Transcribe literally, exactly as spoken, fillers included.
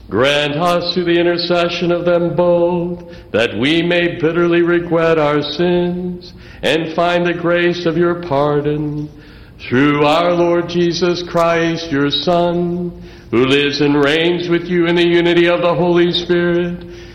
Grant us through the intercession of them both, that we may bitterly regret our sins and find the grace of your pardon. Through our Lord Jesus Christ, your Son, who lives and reigns with you in the unity of the Holy Spirit,